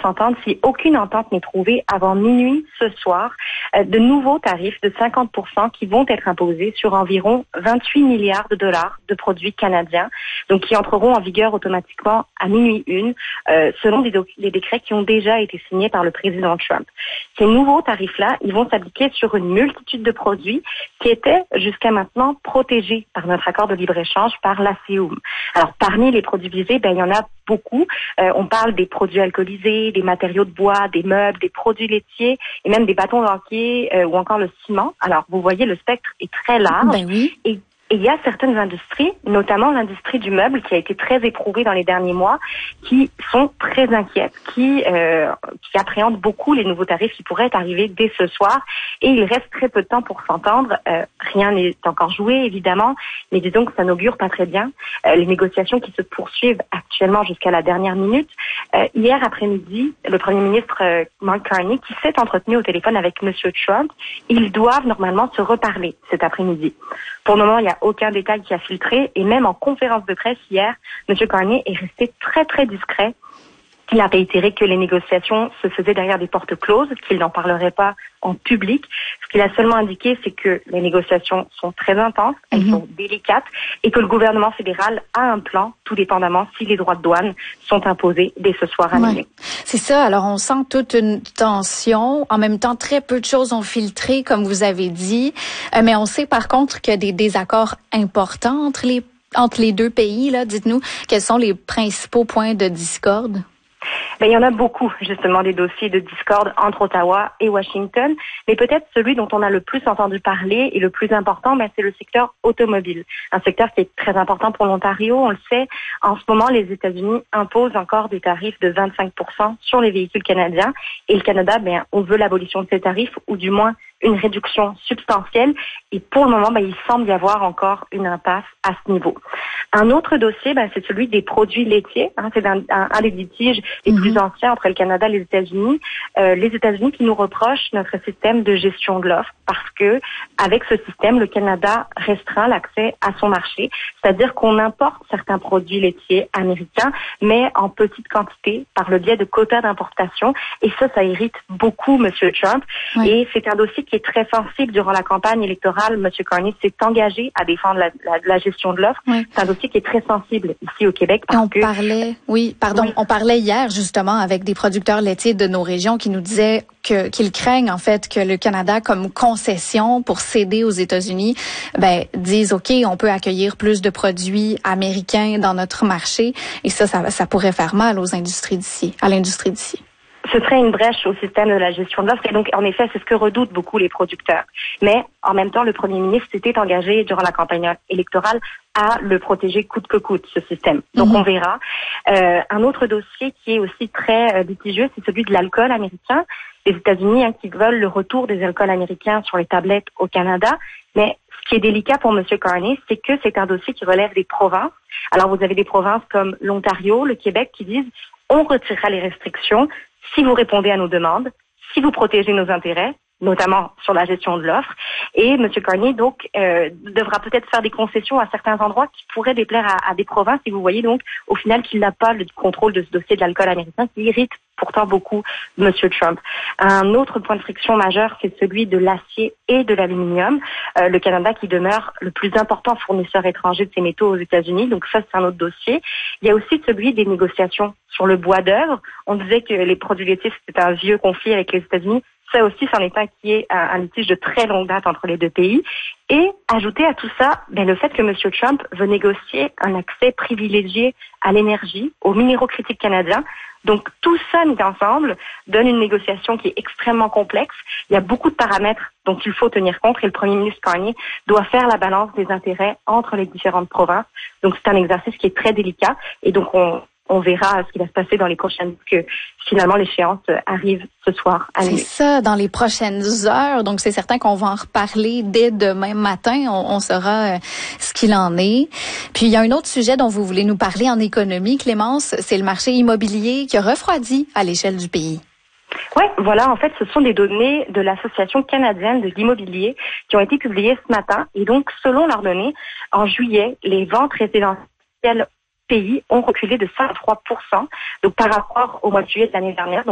s'entendre, si aucune entente n'est trouvée avant minuit ce soir, de nouveaux tarifs de 50% qui vont être imposés sur environ 28 milliards de dollars de produits canadiens, donc qui entreront en vigueur automatiquement à minuit une, selon des décrets qui ont déjà été signés par le président Trump. Ces nouveaux tarifs-là, ils vont s'appliquer sur une multitude de produits qui étaient jusqu'à maintenant protégés par notre accord de libre-échange par l'ASEUM. Alors, parmi les produits visés, il y en a beaucoup. On parle des produits alcoolisés, des matériaux de bois, des meubles, des produits laitiers et même des bâtons d'hockey ou encore le ciment. Alors, vous voyez, le spectre est très large. Ben oui. Et il y a certaines industries, notamment l'industrie du meuble, qui a été très éprouvée dans les derniers mois, qui sont très inquiètes, qui appréhendent beaucoup les nouveaux tarifs qui pourraient arriver dès ce soir. Et il reste très peu de temps pour s'entendre. Rien n'est encore joué, évidemment, mais disons que ça n'augure pas très bien. Les négociations qui se poursuivent actuellement jusqu'à la dernière minute. Hier après-midi, le Premier ministre Mark Carney, qui s'est entretenu au téléphone avec M. Trump, ils doivent normalement se reparler cet après-midi. Pour le moment, il n'y a aucun détail qui a filtré et même en conférence de presse hier, M. Carney est resté très très discret. Il a réitéré que les négociations se faisaient derrière des portes closes, qu'il n'en parlerait pas en public. Ce qu'il a seulement indiqué, c'est que les négociations sont très intenses, elles sont délicates, et que le gouvernement fédéral a un plan, tout dépendamment si les droits de douane sont imposés dès ce soir à minuit. C'est ça. Alors, on sent toute une tension. En même temps, très peu de choses ont filtré, comme vous avez dit. Mais on sait par contre qu'il y a des désaccords importants entre les deux pays. Là, dites-nous, quels sont les principaux points de discorde? Il y en a beaucoup, justement, des dossiers de discorde entre Ottawa et Washington. Mais peut-être celui dont on a le plus entendu parler et le plus important, c'est le secteur automobile. Un secteur qui est très important pour l'Ontario. On le sait, en ce moment, les États-Unis imposent encore des tarifs de 25% sur les véhicules canadiens. Et le Canada, on veut l'abolition de ces tarifs, ou du moins une réduction substantielle. Et pour le moment, il semble y avoir encore une impasse à ce niveau. Un autre dossier, c'est celui des produits laitiers. C'est un des litiges les plus anciens entre le Canada et les États-Unis. Les États-Unis qui nous reprochent notre système de gestion de l'offre parce que, avec ce système, le Canada restreint l'accès à son marché. C'est-à-dire qu'on importe certains produits laitiers américains, mais en petite quantité par le biais de quotas d'importation. Et ça irrite beaucoup M. Trump. Oui. Et c'est un dossier qui est très sensible. Durant la campagne électorale, M. Carney s'est engagé à défendre la gestion de l'offre. Oui. C'est un dossier qui est très sensible ici au Québec. On parlait hier justement avec des producteurs laitiers de nos régions qui nous disaient qu'ils craignent en fait que le Canada, comme concession pour céder aux États-Unis, disent OK, on peut accueillir plus de produits américains dans notre marché, et ça pourrait faire mal à l'industrie d'ici. Ce serait une brèche au système de la gestion de l'offre, et donc en effet, c'est ce que redoutent beaucoup les producteurs. Mais en même temps, le Premier ministre s'était engagé durant la campagne électorale à le protéger coûte que coûte, ce système. Donc on verra. Un autre dossier qui est aussi très litigieux, c'est celui de l'alcool américain. Les États-Unis qui veulent le retour des alcools américains sur les tablettes au Canada. Mais ce qui est délicat pour M. Carney, c'est que c'est un dossier qui relève des provinces. Alors vous avez des provinces comme l'Ontario, le Québec qui disent on retirera les restrictions si vous répondez à nos demandes, si vous protégez nos intérêts, notamment sur la gestion de l'offre. Et M. Carney, donc, devra peut-être faire des concessions à certains endroits qui pourraient déplaire à des provinces. Et vous voyez donc, au final, qu'il n'a pas le contrôle de ce dossier de l'alcool américain qui irrite pourtant beaucoup M. Trump. Un autre point de friction majeur, c'est celui de l'acier et de l'aluminium. Le Canada qui demeure le plus important fournisseur étranger de ces métaux aux États-Unis. Donc ça, c'est un autre dossier. Il y a aussi celui des négociations sur le bois d'œuvre. On disait que les produits laitiers, c'était un vieux conflit avec les États-Unis. Ça aussi, c'en est un qui est un litige de très longue date entre les deux pays. Et ajouter à tout ça, le fait que M. Trump veut négocier un accès privilégié à l'énergie, aux minéraux critiques canadiens. Donc tout ça mis ensemble donne une négociation qui est extrêmement complexe. Il y a beaucoup de paramètres dont il faut tenir compte et le Premier ministre Carney doit faire la balance des intérêts entre les différentes provinces. Donc c'est un exercice qui est très délicat et donc on verra ce qui va se passer dans les prochaines, que finalement l'échéance arrive ce soir à minuit. C'est ça, dans les prochaines heures. Donc c'est certain qu'on va en reparler dès demain matin. On saura ce qu'il en est. Puis il y a un autre sujet dont vous voulez nous parler en économie, Clémence, c'est le marché immobilier qui a refroidi à l'échelle du pays. Oui, voilà, en fait, ce sont des données de l'Association canadienne de l'immobilier qui ont été publiées ce matin. Et donc, selon leurs données, en juillet, les ventes résidentielles pays ont reculé de 53%, donc par rapport au mois de juillet de l'année dernière.